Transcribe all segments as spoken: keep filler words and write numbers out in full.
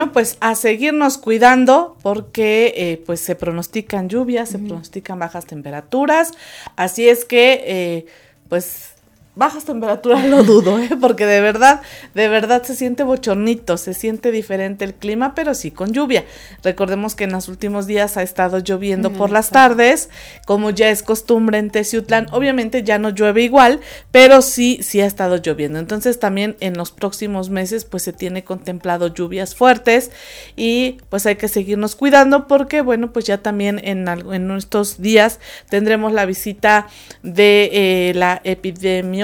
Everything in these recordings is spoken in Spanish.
Pues a seguirnos cuidando porque eh, pues se pronostican lluvias, se uh-huh. pronostican bajas temperaturas, así es que eh, pues bajas temperaturas lo dudo, ¿eh? Porque de verdad, de verdad se siente bochornito, se siente diferente el clima, pero sí con lluvia. Recordemos que en los últimos días ha estado lloviendo mm, por las tardes, como ya es costumbre en Teciutlán. Obviamente ya no llueve igual, pero sí, sí ha estado lloviendo. Entonces también en los próximos meses pues se tiene contemplado lluvias fuertes y pues hay que seguirnos cuidando porque bueno, pues ya también en, en estos días tendremos la visita de eh, la epidemiología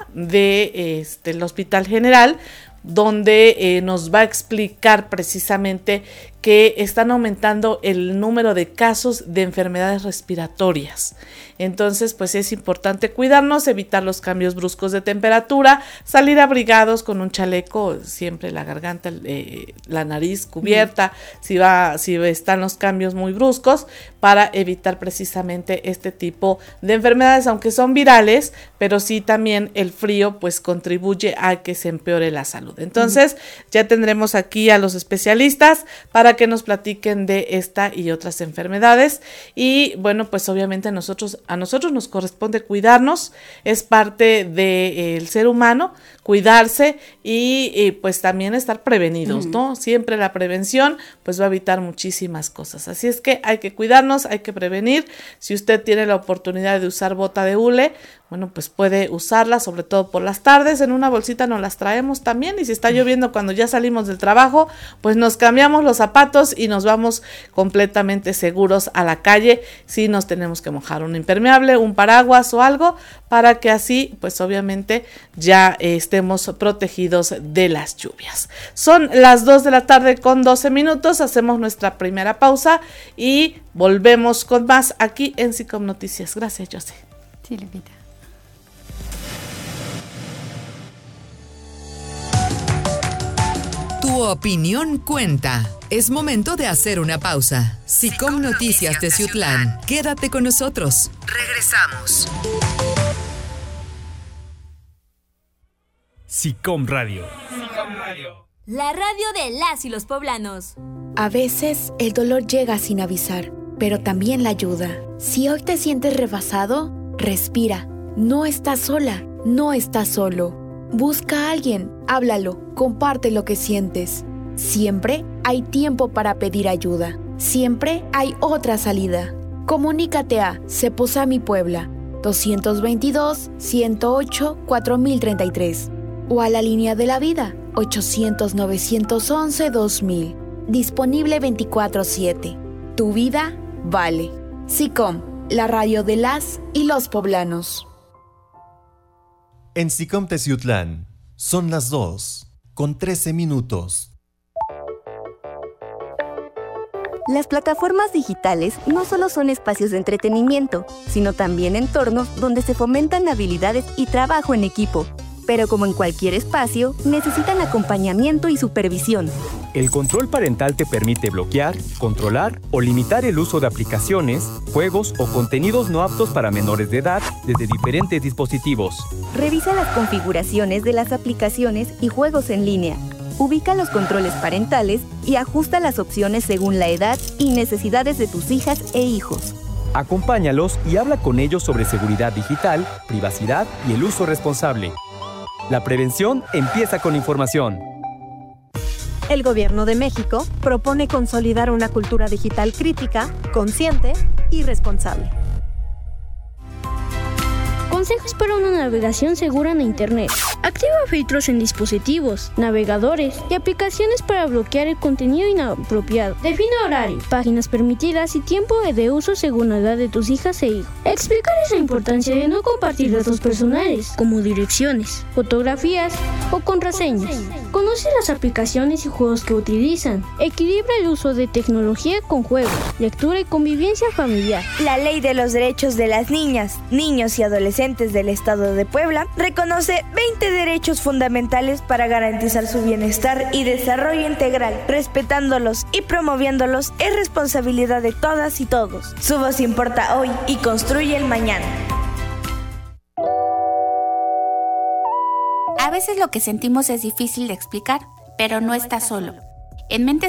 de este, el Hospital General, donde eh, nos va a explicar precisamente que están aumentando el número de casos de enfermedades respiratorias. Entonces, pues es importante cuidarnos, evitar los cambios bruscos de temperatura, salir abrigados con un chaleco, siempre la garganta, eh, la nariz cubierta, mm. si va, si están los cambios muy bruscos, para evitar precisamente este tipo de enfermedades, aunque son virales, pero sí también el frío pues contribuye a que se empeore la salud. Entonces, mm. ya tendremos aquí a los especialistas para que nos platiquen de esta y otras enfermedades y bueno, pues obviamente nosotros a nosotros nos corresponde cuidarnos, es parte del ser humano, cuidarse y, y pues también estar prevenidos, uh-huh. ¿no? Siempre la prevención pues va a evitar muchísimas cosas, así es que hay que cuidarnos, hay que prevenir. Si usted tiene la oportunidad de usar bota de hule, bueno, pues puede usarla, sobre todo por las tardes, en una bolsita nos las traemos también, y si está lloviendo cuando ya salimos del trabajo, pues nos cambiamos los zapatos y nos vamos completamente seguros a la calle, si nos tenemos que mojar un impermeable, un paraguas o algo, para que así, pues obviamente ya eh, estemos protegidos de las lluvias. Son las dos de la tarde con doce minutos, hacemos nuestra primera pausa y volvemos con más aquí en SICOM Noticias. Gracias, José. Sí, Lupita. Tu opinión cuenta. Es momento de hacer una pausa. SICOM Noticias Teciutlán. Quédate con nosotros. Regresamos. SICOM Radio. SICOM Radio. La radio de las y los poblanos. A veces el dolor llega sin avisar, pero también la ayuda. Si hoy te sientes rebasado, respira. No estás sola, no estás solo. Busca a alguien, háblalo, comparte lo que sientes. Siempre hay tiempo para pedir ayuda. Siempre hay otra salida. Comunícate a Ceposami Puebla, dos veintidós, ciento ocho, cuatro mil treinta y tres o a la línea de la vida, ochocientos, novecientos once, dos mil. Disponible veinticuatro siete. Tu vida vale. SICOM, la radio de las y los poblanos. En SICOM Teciutlán son las dos, con trece minutos. Las plataformas digitales no solo son espacios de entretenimiento, sino también entornos donde se fomentan habilidades y trabajo en equipo. Pero como en cualquier espacio, necesitan acompañamiento y supervisión. El control parental te permite bloquear, controlar o limitar el uso de aplicaciones, juegos o contenidos no aptos para menores de edad desde diferentes dispositivos. Revisa las configuraciones de las aplicaciones y juegos en línea. Ubica los controles parentales y ajusta las opciones según la edad y necesidades de tus hijas e hijos. Acompáñalos y habla con ellos sobre seguridad digital, privacidad y el uso responsable. La prevención empieza con información. El Gobierno de México propone consolidar una cultura digital crítica, consciente y responsable. Consejos para una navegación segura en Internet. Activa filtros en dispositivos, navegadores y aplicaciones para bloquear el contenido inapropiado. Define horario, páginas permitidas y tiempo de uso según la edad de tus hijas e hijos. Explicarles la importancia de no compartir datos personales, como direcciones, fotografías o contraseñas. Conoce las aplicaciones y juegos que utilizan. Equilibra el uso de tecnología con juegos, lectura y convivencia familiar. La Ley de los Derechos de las Niñas, Niños y Adolescentes del Estado de Puebla reconoce veinte derechos fundamentales para garantizar su bienestar y desarrollo integral. Respetándolos y promoviéndolos es responsabilidad de todas y todos. Su voz importa hoy y construye el mañana. A veces lo que sentimos es difícil de explicar, pero no estás solo. En Mentes